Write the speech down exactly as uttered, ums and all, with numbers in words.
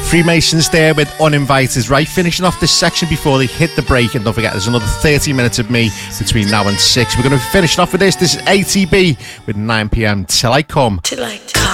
Freemasons there with Uninvited. Right, finishing off this section before they hit the break. And don't forget, there's another thirty minutes of me between now and six. We're going to be finishing off with this. This is A T B with nine p.m. Till I Come. Till I come.